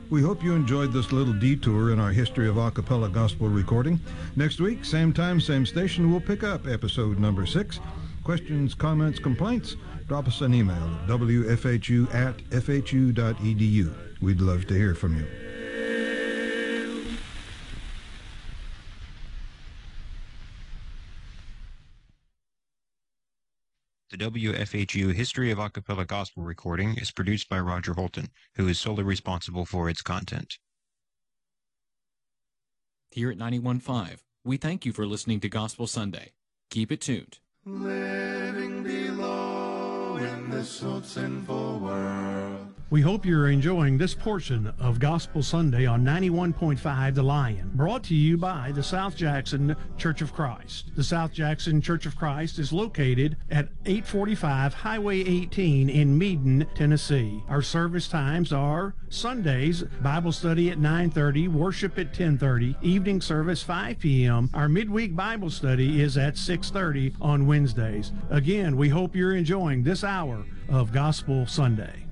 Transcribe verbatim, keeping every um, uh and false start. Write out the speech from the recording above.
We hope you enjoyed this little detour in our history of a cappella gospel recording. Next week, same time, same station, we'll pick up episode number six. Questions, comments, complaints? Drop us an email at w f h u at f h u dot e d u. We'd love to hear from you. The W F H U History of Acapella Gospel recording is produced by Roger Holton, who is solely responsible for its content. Here at ninety-one point five, we thank you for listening to Gospel Sunday. Keep it tuned. Living below in this so sinful world. We hope you're enjoying this portion of Gospel Sunday on ninety-one point five The Lion, brought to you by the South Jackson Church of Christ. The South Jackson Church of Christ is located at eight forty-five Highway eighteen in Meaden, Tennessee. Our service times are Sundays, Bible study at nine thirty, worship at ten thirty, evening service five p.m. Our midweek Bible study is at six thirty on Wednesdays. Again, we hope you're enjoying this hour of Gospel Sunday.